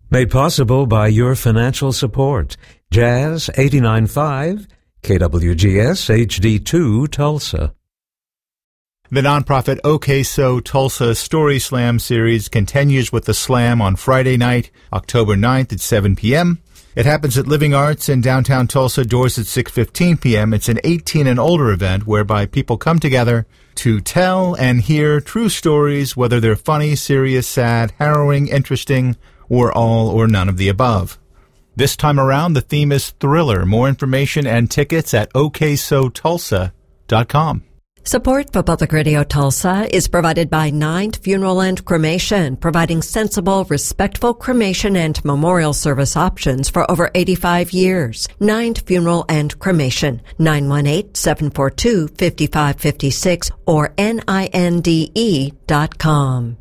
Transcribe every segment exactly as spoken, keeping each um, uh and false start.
Made possible by your financial support. Jazz eighty-nine point five, K W G S H D two, Tulsa. The nonprofit OK So Tulsa Story Slam series continues with the slam on Friday night, October ninth at seven p.m. It happens at Living Arts in downtown Tulsa, doors at six fifteen p.m. It's an eighteen and older event whereby people come together to tell and hear true stories, whether they're funny, serious, sad, harrowing, interesting, or all or none of the above. This time around, the theme is thriller. More information and tickets at O K so tulsa dot com. Support for Public Radio Tulsa is provided by Ninth Funeral and Cremation, providing sensible, respectful cremation and memorial service options for over eighty-five years. Ninth Funeral and Cremation, nine one eight, seven four two, five five five six or N I N D E dot com.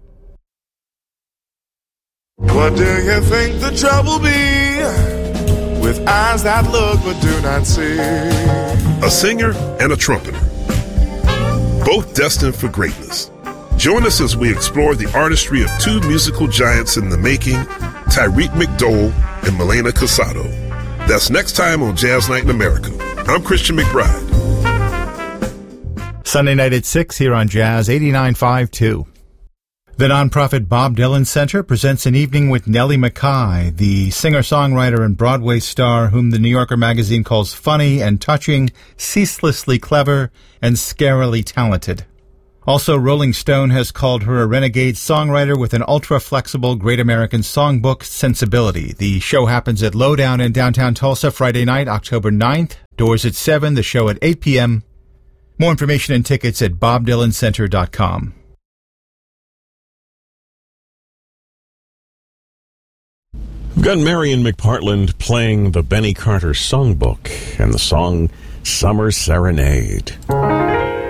What do you think the trouble be with eyes that look but do not see? A singer and a trumpeter, both destined for greatness. Join us as we explore the artistry of two musical giants in the making, Tyreek McDowell and Milena Casado. That's next time on Jazz Night in America. I'm Christian McBride. Sunday night at six here on Jazz eighty-nine point five too. The nonprofit Bob Dylan Center presents an evening with Nellie McKay, the singer-songwriter and Broadway star whom the New Yorker magazine calls funny and touching, ceaselessly clever, and scarily talented. Also, Rolling Stone has called her a renegade songwriter with an ultra-flexible Great American Songbook sensibility. The show happens at Lowdown in downtown Tulsa Friday night, October ninth. Doors at seven, the show at eight p.m. More information and tickets at bob dylan center dot com. We've got Marion McPartland playing the Benny Carter Songbook and the song Summer Serenade.